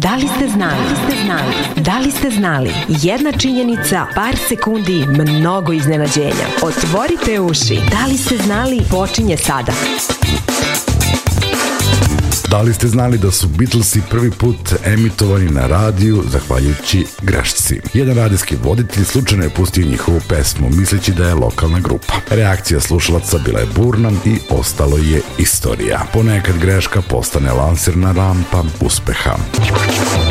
Da li ste znali? Da li ste znali? Jedna činjenica, par sekundi, mnogo iznenađenja. Otvorite uši. Da li ste znali? Počinje sada. Da li ste znali da su Beatlesi prvi put emitovani na radiju zahvaljujući grešci? Jedan radijski voditelj slučajno je pustio njihovu pesmu, misleći da je lokalna grupa. Reakcija slušalaca bila je burna i ostalo je istorija. Ponekad greška postane lansirna rampa uspeha.